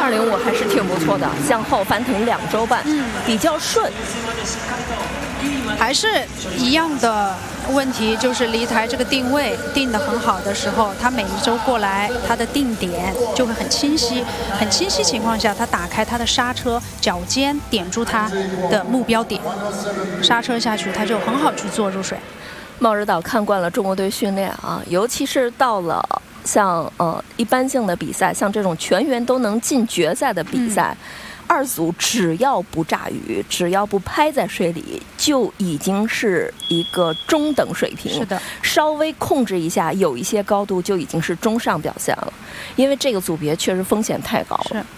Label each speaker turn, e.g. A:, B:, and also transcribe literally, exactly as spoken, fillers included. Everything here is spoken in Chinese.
A: 二零五还是挺不错的，向后翻腾两周半，
B: 嗯，
A: 比较顺。
B: 还是一样的问题，就是离台这个定位定得很好的时候，它每一周过来，它的定点就会很清晰。很清晰情况下，它打开它的刹车，脚尖点住它的目标点，刹车下去，它就很好去做入水。
A: 茂指导看惯了中国队训练啊，尤其是到了像呃一般性的比赛，像这种全员都能进决赛的比赛。嗯，二组只要不炸鱼，只要不拍在水里，就已经是一个中等水平。
B: 是的，
A: 稍微控制一下，有一些高度就已经是中上表现了。因为这个组别确实风险太高了。
B: 是。